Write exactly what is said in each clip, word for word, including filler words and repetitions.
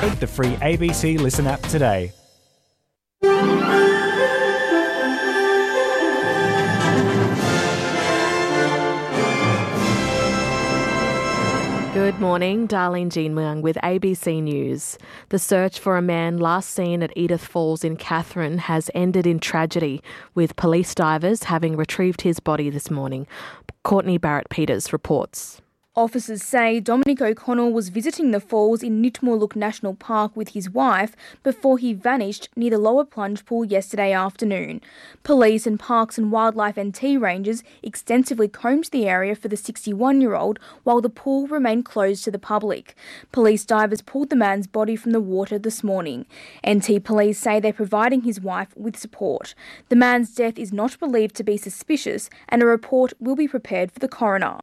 Download the free A B C Listen app today. Good morning, Darlene Jean Muang with A B C News. The search for a man last seen at Edith Falls in Katherine has ended in tragedy, with police divers having retrieved his body this morning. Courtney Barrett-Peters reports. Officers say Dominic O'Connell was visiting the falls in Nitmorlook National Park with his wife before he vanished near the lower plunge pool yesterday afternoon. Police and Parks and Wildlife N T rangers extensively combed the area for the sixty-one-year-old while the pool remained closed to the public. Police divers pulled the man's body from the water this morning. N T police say they're providing his wife with support. The man's death is not believed to be suspicious and a report will be prepared for the coroner.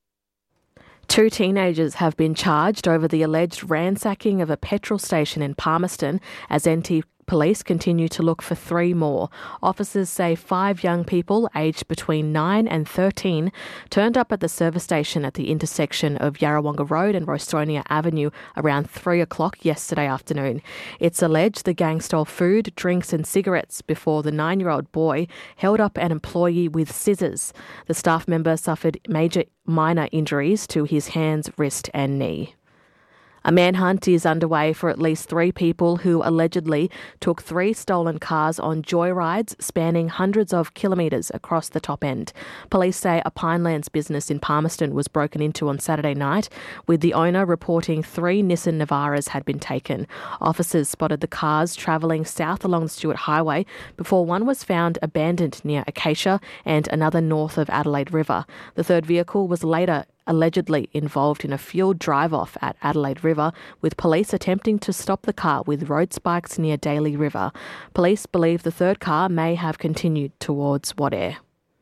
Two teenagers have been charged over the alleged ransacking of a petrol station in Palmerston as N T police continue to look for three more. Officers say five young people aged between nine and thirteen turned up at the service station at the intersection of Yarrawonga Road and Rostonia Avenue around three o'clock yesterday afternoon. It's alleged the gang stole food, drinks and cigarettes before the nine-year-old boy held up an employee with scissors. The staff member suffered major minor injuries to his hands, wrist and knee. A manhunt is underway for at least three people who allegedly took three stolen cars on joyrides spanning hundreds of kilometres across the top end. Police say a Pinelands business in Palmerston was broken into on Saturday night, with the owner reporting three Nissan Navaras had been taken. Officers spotted the cars travelling south along the Stewart Highway before one was found abandoned near Acacia and another north of Adelaide River. The third vehicle was later allegedly involved in a fueled drive-off at Adelaide River, with police attempting to stop the car with road spikes near Daly River. Police believe the third car may have continued towards Wadair.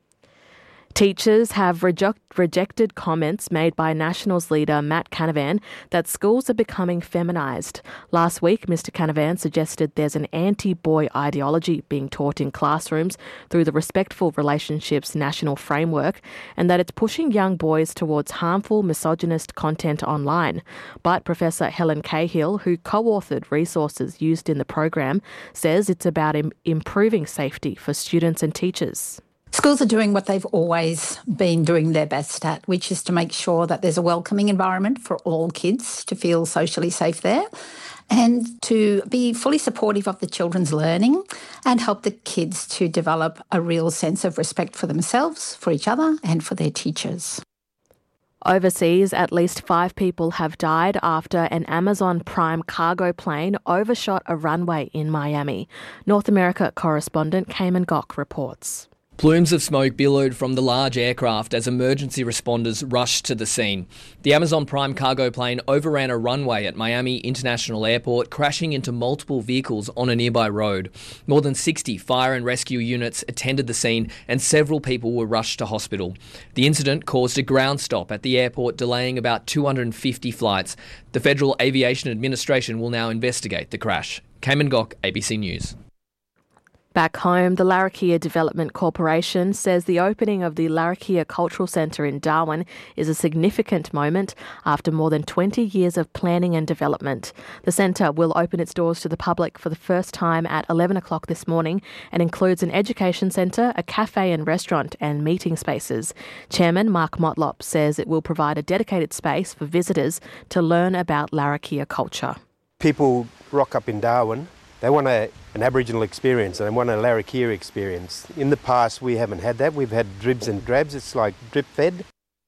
Teachers have reject, rejected comments made by Nationals leader Matt Canavan that schools are becoming feminised. Last week, Mister Canavan suggested there's an anti-boy ideology being taught in classrooms through the Respectful Relationships National Framework, and that it's pushing young boys towards harmful misogynist content online. But Professor Helen Cahill, who co-authored resources used in the program, says it's about im- improving safety for students and teachers. Schools are doing what they've always been doing their best at, which is to make sure that there's a welcoming environment for all kids to feel socially safe there and to be fully supportive of the children's learning and help the kids to develop a real sense of respect for themselves, for each other and for their teachers. Overseas, at least five people have died after an Amazon Prime cargo plane overshot a runway in Miami. North America correspondent Cayman Gok reports. Plumes of smoke billowed from the large aircraft as emergency responders rushed to the scene. The Amazon Prime cargo plane overran a runway at Miami International Airport, crashing into multiple vehicles on a nearby road. More than sixty fire and rescue units attended the scene and several people were rushed to hospital. The incident caused a ground stop at the airport, delaying about two hundred fifty flights. The Federal Aviation Administration will now investigate the crash. Cayman Gok, A B C News. Back home, the Larrakia Development Corporation says the opening of the Larrakia Cultural Centre in Darwin is a significant moment after more than twenty years of planning and development. The centre will open its doors to the public for the first time at eleven o'clock this morning and includes an education centre, a cafe and restaurant and meeting spaces. Chairman Mark Motlop says it will provide a dedicated space for visitors to learn about Larrakia culture. People rock up in Darwin. They want a, an Aboriginal experience and they want a Larrakia experience. In the past, we haven't had that. We've had dribs and drabs. It's like drip-fed.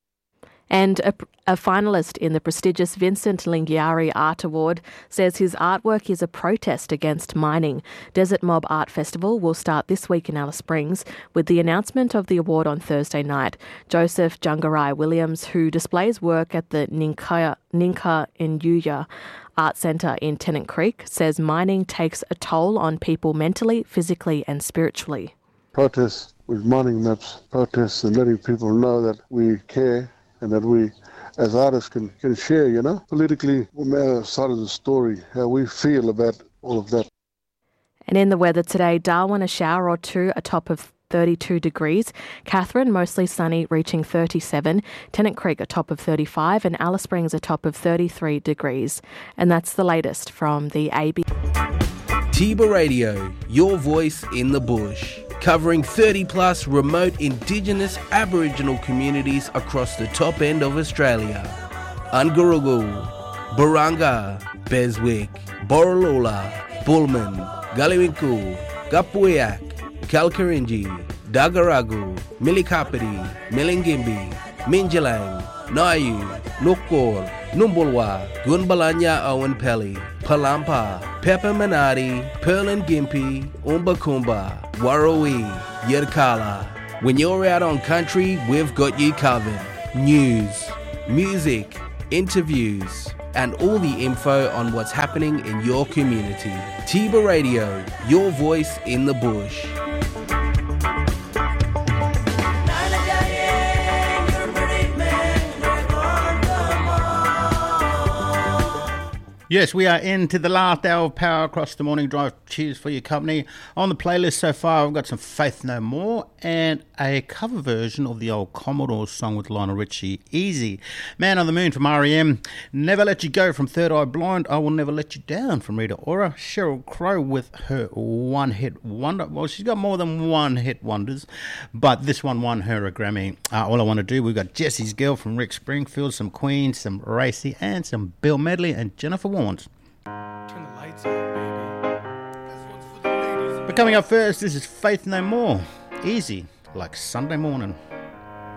And a, a finalist in the prestigious Vincent Lingiari Art Award says his artwork is a protest against mining. Desert Mob Art Festival will start this week in Alice Springs with the announcement of the award on Thursday night. Joseph Jungarai Williams, who displays work at the Ninka, Ninka Inuya Art Centre in Tennant Creek, says mining takes a toll on people mentally, physically and spiritually. Protests with mining maps, protests and letting people know that we care and that we, as artists, can, can share, you know, politically, on our side of the story, how we feel about all of that. And in the weather today, Darwin a shower or two atop of thirty-two degrees. Catherine, mostly sunny, reaching thirty-seven. Tennant Creek, a top of thirty-five. And Alice Springs, a top of thirty-three degrees. And that's the latest from the A B C. Tiba Radio, your voice in the bush. Covering thirty plus remote Indigenous Aboriginal communities across the top end of Australia. Ungurugu, Baranga, Beswick, Borroloola, Bullman, Gulliwinku, Gapuyak, Kalkarinji, Dagaragu, Milikapiti, Milingimbi, Minjalang, Nayu, Nukor, Numbulwa, Gunbalanya Owenpelli, Palampa, Pepperminati, Perlin Gympie, Umbakumba, Warrawee, Yirkala. When you're out on country, we've got you covered. News, music, interviews, and all the info on what's happening in your community. Tiba Radio, your voice in the bush. Yes, we are into the last hour of Power Across the Morning Drive. Cheers for your company. On the playlist so far, I've got some Faith No More and a cover version of the old Commodores song with Lionel Richie, Easy. Man on the Moon from R E M. Never Let You Go from Third Eye Blind. I Will Never Let You Down from Rita Ora. Sheryl Crow with her one-hit wonder. Well, she's got more than one-hit wonders, but this one won her a Grammy. Uh, All I Want to Do, we've got Jesse's Girl from Rick Springfield, some Queen, some Racy, and some Bill Medley and Jennifer Warnes. Turn the lights out, baby. This one's for the ladies. But coming up first, this is Faith No More. Easy, like Sunday morning.